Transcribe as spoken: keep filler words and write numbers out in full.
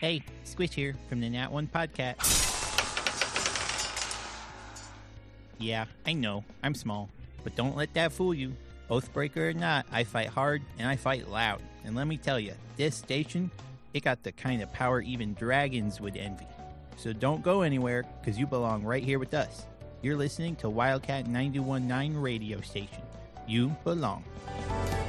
Hey, Squish here from the Nat One Podcast. Yeah, I know, I'm small, but don't let that fool you. Oathbreaker or not, I fight hard and I fight loud. And let me tell you, this station, it got the kind of power even dragons would envy. So don't go anywhere, because you belong right here with us. You're listening to Wildcat ninety-one point nine radio station. You belong.